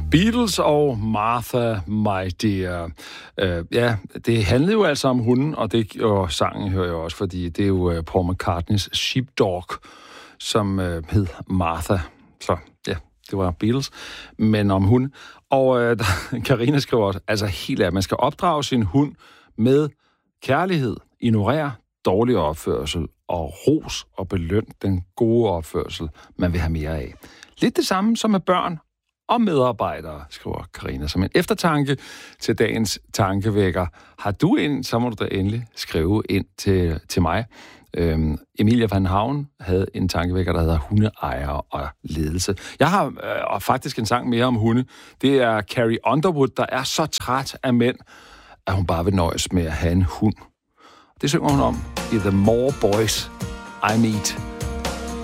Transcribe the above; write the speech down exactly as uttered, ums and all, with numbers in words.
Beatles og Martha, my dear. Uh, ja, det handlede jo altså om hunden, og, det, og sangen hører jeg også, fordi det er jo uh, Paul McCartneys Sheepdog, som uh, hed Martha. Så ja, det var Beatles, men om hund. Og uh, Karina skriver også, altså helt af, man skal opdrage sin hund med kærlighed, ignorere dårlig opførsel og ros og beløn den gode opførsel, man vil have mere af. Lidt det samme som med børn og medarbejdere, skriver Karina. Som en eftertanke til dagens tankevækker. Har du en, så må du da endelig skrive ind til, til mig. Øhm, Emilia van Havn havde en tankevækker, der hedder hundeejere og ledelse. Jeg har øh, faktisk en sang mere om hunde. Det er Carrie Underwood, der er så træt af mænd, at hun bare vil nøjes med at have en hund. Det synger hun om i The More Boys I Meet.